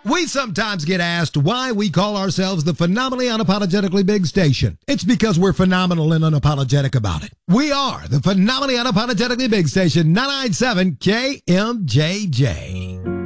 We sometimes get asked why we call ourselves the Phenomenally Unapologetically Big Station. It's because we're phenomenal and unapologetic about it. We are the Phenomenally Unapologetically Big Station, 997 KMJJ.